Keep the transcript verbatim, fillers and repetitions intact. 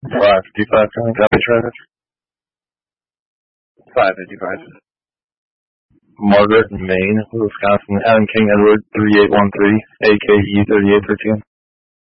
five fifty-five, copy traffic. five fifty-five. Margaret, Maine, Wisconsin, Adam King Edward, three eight one three, A K E thirty-eight thirteen.